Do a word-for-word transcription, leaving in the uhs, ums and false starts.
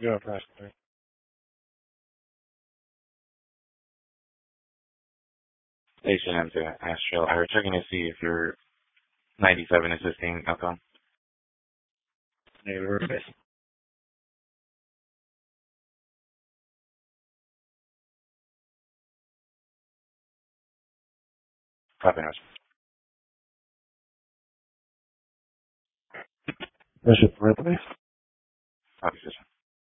Yeah, Pastor. Station into Astral. I was checking to see if your ninety-seven is sixteen outcome. Neighbor. Copy notes. Bishop Ripley. Copy system.